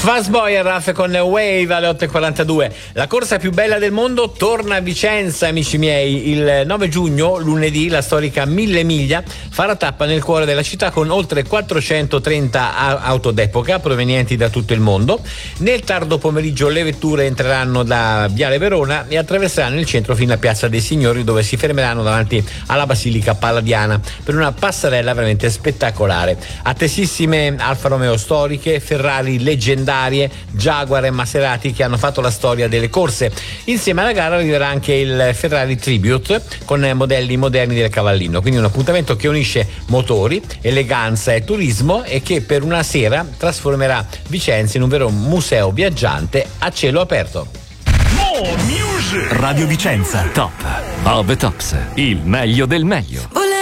Fastboy e Raff con Wave alle 8:42. La corsa più bella del mondo torna a Vicenza, amici miei. Il 9 giugno, lunedì, la storica 1000 miglia farà tappa nel cuore della città con oltre 430 auto d'epoca provenienti da tutto il mondo. Nel tardo pomeriggio le vetture entreranno da Viale Verona e attraverseranno il centro fino a Piazza dei Signori, dove si fermeranno davanti alla Basilica Palladiana per una passerella veramente spettacolare. Attesissime Alfa Romeo storiche, Ferrari leggendarie, Jaguar e Maserati che hanno fatto la storia delle corse. Insieme alla gara arriverà anche il Ferrari Tribute con modelli moderni del cavallino, quindi un appuntamento che unisce motori, eleganza e turismo e che per una sera trasformerà Vicenza in un vero museo viaggiante a cielo aperto. Radio Vicenza, Top of the Tops, il meglio del meglio.